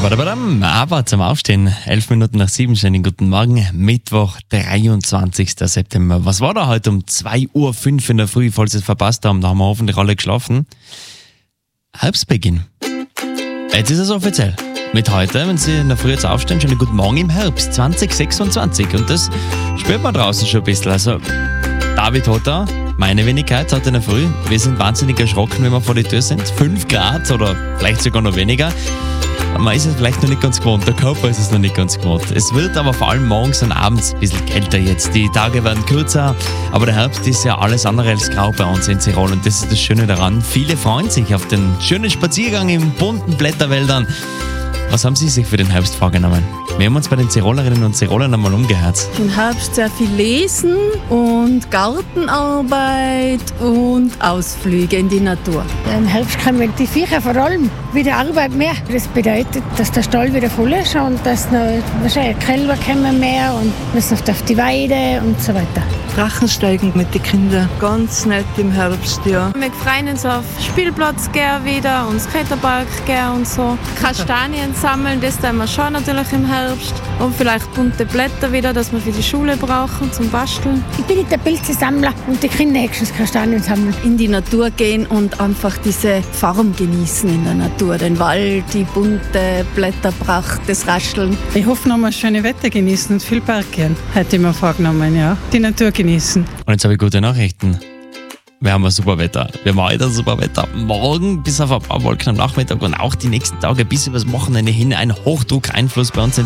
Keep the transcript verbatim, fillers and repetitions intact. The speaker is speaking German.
Badabadam, aber zum Aufstehen, elf Minuten nach sieben, schönen guten Morgen, Mittwoch, dreiundzwanzigster September. Was war da heute um zwei Uhr fünf in der Früh, falls Sie es verpasst haben, da haben wir hoffentlich alle geschlafen. Herbstbeginn. Jetzt ist es offiziell. Mit heute, wenn Sie in der Früh jetzt aufstehen, schönen guten Morgen im Herbst zwanzig sechsundzwanzig. Und das spürt man draußen schon ein bisschen. Also, David hat da, meine Wenigkeit, heute in der Früh, wir sind wahnsinnig erschrocken, wenn wir vor die Tür sind. Fünf Grad oder vielleicht sogar noch weniger. Man ist es vielleicht noch nicht ganz gewohnt, der Körper ist es noch nicht ganz gewohnt. Es wird aber vor allem morgens und abends ein bisschen kälter jetzt. Die Tage werden kürzer, aber der Herbst ist ja alles andere als grau bei uns in Tirol und das ist das Schöne daran. Viele freuen sich auf den schönen Spaziergang in bunten Blätterwäldern. Was haben Sie sich für den Herbst vorgenommen? Wir haben uns bei den Tirolerinnen und Tirolern einmal umgehört. Im Herbst sehr viel lesen und Gartenarbeit und Ausflüge in die Natur. Im Herbst kommen die Viecher vor allem wieder Arbeit mehr. Das bedeutet, dass der Stall wieder voll ist und dass noch wahrscheinlich Kälber kommen mehr und müssen auf die Weide und so weiter. Drachensteigen mit den Kindern, ganz nett im Herbst, ja. Wir freuen uns auf Spielplatz gehen wieder und Skaterpark gehen und so. Kastanien sammeln, das tun wir schon natürlich im Herbst. Und vielleicht bunte Blätter wieder, dass wir für die Schule brauchen zum Basteln. Ich bin nicht der Pilzesammler und die Kinder höchstens Kastanien sammeln. In die Natur gehen und einfach diese Form genießen in der Natur. Den Wald, die bunte Blätterpracht, das Rascheln. Ich hoffe, noch mal schöne Wetter genießen und viel Park gehen. Hätte ich mir vorgenommen, ja. Die Natur genießen. Und jetzt habe ich gute Nachrichten. Wir haben ein super Wetter. Wir haben heute ein super Wetter. Morgen bis auf ein paar Wolken am Nachmittag und auch die nächsten Tage bis übers Wochenende hin ein Hochdruckeinfluss bei uns in